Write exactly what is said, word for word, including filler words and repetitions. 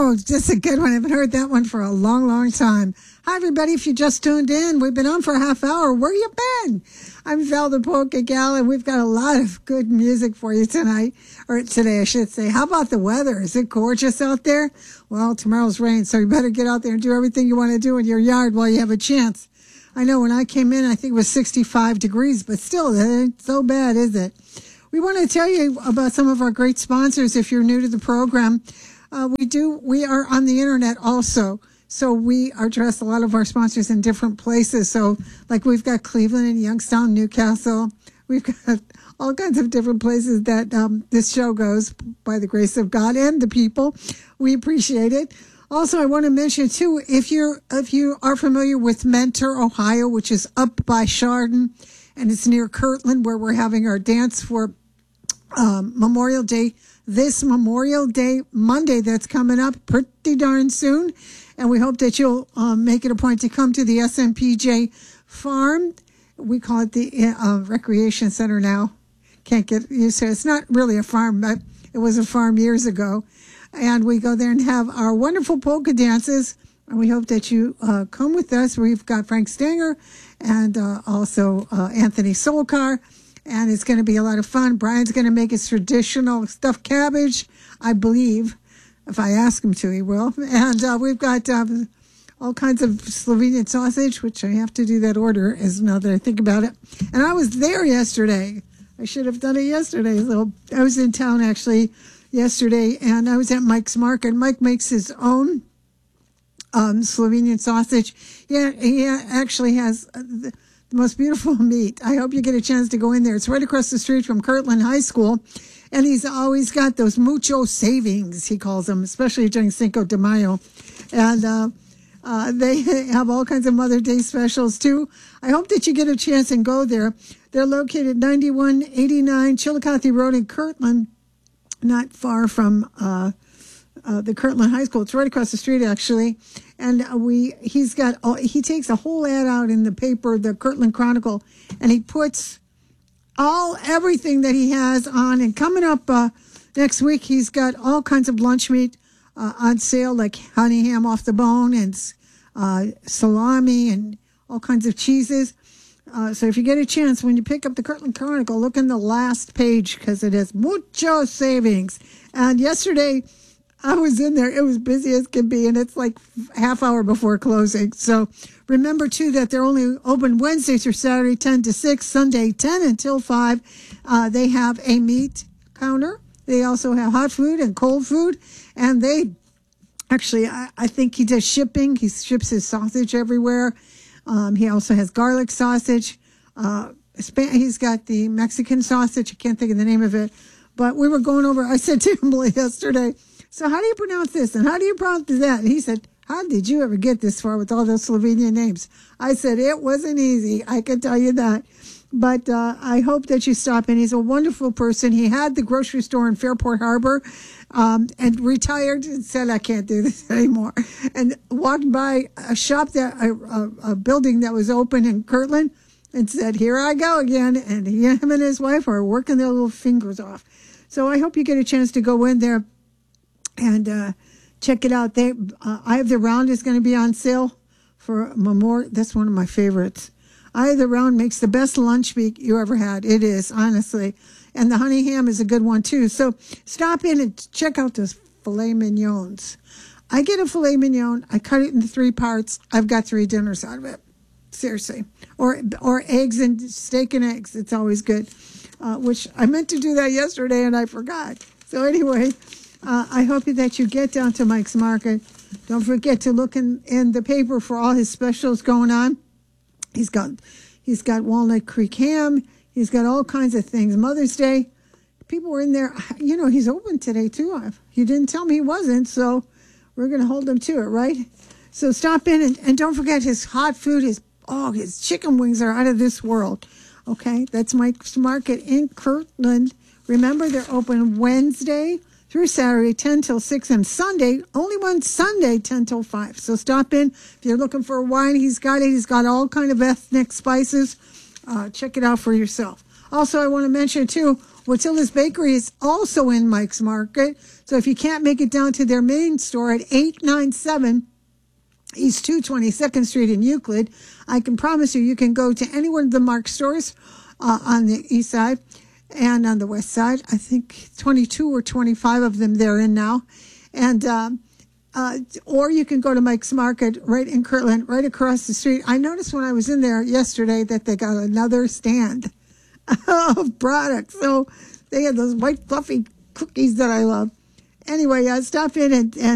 Oh, just a good one. I haven't heard that one for a long, long time. Hi, everybody. If you just tuned in, we've been on for a half hour. Where you been? I'm Val the Polka Gal, and we've got a lot of good music for you tonight, or today, I should say. How about the weather? Is it gorgeous out there? Well, tomorrow's rain, so you better get out there and do everything you want to do in your yard while you have a chance. I know when I came in, I think it was sixty-five degrees, but still, it ain't so bad, is it? We want to tell you about some of our great sponsors if you're new to the program. Uh, we do, we are on the internet also. So we address a lot of our sponsors in different places. So like we've got Cleveland and Youngstown, Newcastle. We've got all kinds of different places that um, this show goes by the grace of God and the people. We appreciate it. Also, I want to mention too, if you're, if you are familiar with Mentor, Ohio, which is up by Chardon, and it's near Kirtland, where we're having our dance for um, Memorial Day. This Memorial Day Monday that's coming up pretty darn soon. And we hope that you'll um, make it a point to come to the S M P J Farm. We call it the uh, Recreation Center now. Can't get used to it. It's not really a farm, but it was a farm years ago. And we go there and have our wonderful polka dances. And we hope that you uh, come with us. We've got Frank Stanger and uh, also uh, Anthony Solkar. And it's going to be a lot of fun. Brian's going to make his traditional stuffed cabbage, I believe. If I ask him to, he will. And uh, we've got uh, all kinds of Slovenian sausage, which I have to do that order as now that I think about it. And I was there yesterday. I should have done it yesterday. So I was in town actually yesterday, and I was at Mike's Market. Mike makes his own um, Slovenian sausage. Yeah, he actually has the most beautiful meat. I hope you get a chance to go in there. It's right across the street from Kirtland High School. And he's always got those mucho savings, he calls them, especially during Cinco de Mayo. And uh, uh, they have all kinds of Mother's Day specials, too. I hope that you get a chance and go there. They're located ninety-one eighty-nine Chillicothe Road in Kirtland, not far from uh, uh, the Kirtland High School. It's right across the street, actually. And we he's got all, he takes a whole ad out in the paper, the Kirtland Chronicle, and he puts all everything that he has on. And coming up uh, next week, he's got all kinds of lunch meat uh, on sale, like honey ham off the bone and uh, salami and all kinds of cheeses. Uh, so if you get a chance, when you pick up the Kirtland Chronicle, look in the last page because it has mucho savings. And yesterday, I was in there. It was busy as can be, and it's like half hour before closing. So remember, too, that they're only open Wednesday through Saturday, ten to six, Sunday, ten until five. Uh, they have a meat counter. They also have hot food and cold food. And they actually, I, I think he does shipping. He ships his sausage everywhere. Um, he also has garlic sausage. Uh, he's got the Mexican sausage. I can't think of the name of it. But we were going over, I said to him yesterday, so how do you pronounce this? And how do you pronounce that? And he said, how did you ever get this far with all those Slovenian names? I said, it wasn't easy. I can tell you that. But uh, I hope that you stop in. He's a wonderful person. He had the grocery store in Fairport Harbor um, and retired and said, I can't do this anymore. And walked by a shop, that a, a, a building that was open in Kirtland and said, here I go again. And he, him and his wife are working their little fingers off. So I hope you get a chance to go in there and uh, check it out. They, uh, Eye of the Round is going to be on sale for Memorial. That's one of my favorites. Eye of the Round makes the best lunch meat you ever had. It is, honestly. And the honey ham is a good one, too. So stop in and check out those filet mignons. I get a filet mignon. I cut it into three parts. I've got three dinners out of it. Seriously. Or or eggs and steak and eggs. It's always good. Uh, which I meant to do that yesterday and I forgot. So anyway, uh, I hope that you get down to Mike's Market. Don't forget to look in, in the paper for all his specials going on. He's got he's got Walnut Creek ham. He's got all kinds of things. Mother's Day. People were in there. You know, he's open today, too. He didn't tell me he wasn't, so we're going to hold him to it, right? So stop in, and, and don't forget his hot food. His, oh, his chicken wings are out of this world. Okay, that's Mike's Market in Kirtland. Remember, they're open Wednesday through Saturday, ten till six, and Sunday, only one Sunday, ten till five. So stop in. If you're looking for a wine, he's got it. He's got all kind of ethnic spices. Uh, check it out for yourself. Also, I want to mention, too, Watilda's Bakery is also in Mike's Market. So if you can't make it down to their main store at eight ninety-seven East two hundred twenty-second Street in Euclid, I can promise you, you can go to any one of the Mark stores uh, on the east side and on the west side. I think twenty-two or twenty-five of them they're in now. And, um, uh, or you can go to Mike's Market right in Kirtland, right across the street. I noticed when I was in there yesterday that they got another stand of products. So they had those white fluffy cookies that I love. Anyway, uh, stop in and, and